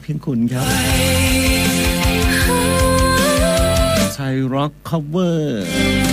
พียงคุณครับไทยร็อกคัฟเวอร์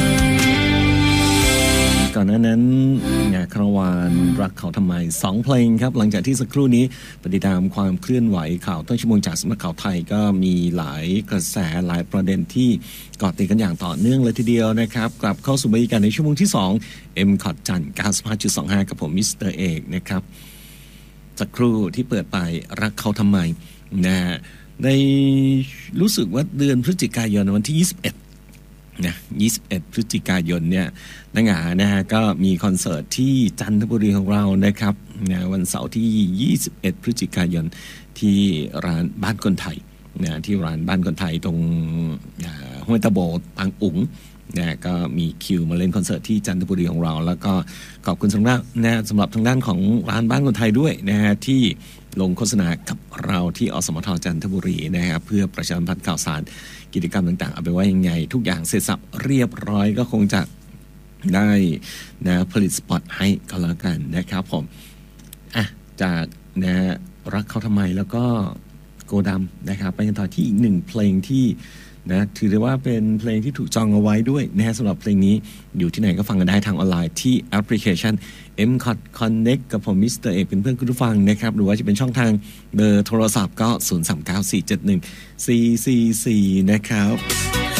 ก่อนหน้านั้นงานคาราวานรักเขาทำไม2เพลงครับหลังจากที่สักครู่นี้ปฏิตามความเคลื่อนไหวข่าวต้นชั่วโมงจากสำนักข่าวไทยก็มีหลายกระแสหลายประเด็นที่เกาะติดกันอย่างต่อเนื่องเลยทีเดียวนะครับกลับเข้าสู่บรรยากาศในชั่วโมงที่2 M คอร์ดจันทร์ 95.25 กับผมมิสเตอร์เอกนะครับสักครู่ที่เปิดไปรักเขาทำไมนะในรู้สึกว่าเดือนพฤศจิกายนวันที่21นะ21พฤศจิกายนเนี่ยนางานะฮะก็มีคอนเสิร์ตที่จันทบุรีของเรานะครับนะวันเสาร์ที่21พฤศจิกายนที่ร้านบ้านคนไทยนะที่ร้านบ้านคนไทยตรงห้วยตะโบปางอุ๋งนะก็มีคิวมาเล่นคอนเสิร์ตที่จันทบุรีของเราแล้วก็ขอบคุณสำหรับทางด้านของร้านบ้านคนไทยด้วยนะฮะที่ลงโฆษณากับเราที่อสมทจันทบุรีนะครับเพื่อประชาสัมพันธ์ข่าวสารกิจกรรมต่างๆเอาไปว่ายังไงทุกอย่างเสร็จสับเรียบร้อยก็คงจะได้นะผลิตสปอตให้ก็แล้วกันนะครับผมจากนะรักเขาทำไมแล้วก็โกดำนะครับไปกันต่อที่อีกหนึ่งเพลงที่นะถือได้ว่าเป็นเพลงที่ถูกจองเอาไว้ด้วยนะฮะสำหรับเพลงนี้อยู่ที่ไหนก็ฟังกันได้ทางออนไลน์ที่แอปพลิเคชัน M-Cot Connect กับผมมิสเตอร์เอกเป็นเพื่อนคุณผู้ฟังนะครับหรือว่าจะเป็นช่องทางเบอร์โทรศัพท์ก็ 0394714444 นะครับ